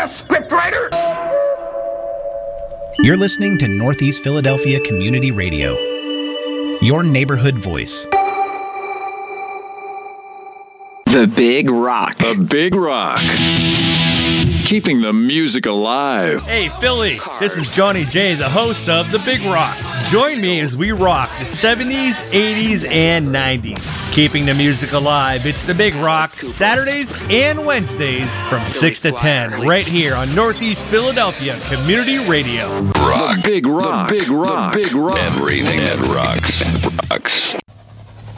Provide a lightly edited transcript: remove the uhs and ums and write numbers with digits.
a scriptwriter? You're listening to Northeast Philadelphia Community Radio, your neighborhood voice. The Big Rock. The Big Rock. Keeping the music alive. Hey, Philly, this is Johnny J, the host of The Big Rock. Join me as we rock the 70s, 80s, and 90s. Keeping the music alive, it's The Big Rock, Saturdays and Wednesdays from 6 to 10, right here on Northeast Philadelphia Community Radio. Rock. The Big Rock. The Big Rock. The Big Rock. Everything that rocks.